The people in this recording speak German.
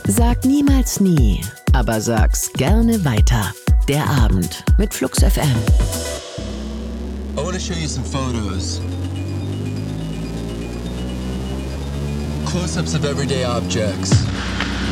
Sag niemals nie, aber sag's gerne weiter. Der Abend mit Flux FM. I want to show you some photos. Close-ups of everyday objects.